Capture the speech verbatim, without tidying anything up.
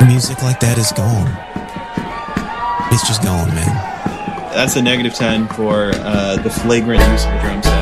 Music like that is gone. It's just gone, man. That's a negative ten for uh, the flagrant use of the drum set.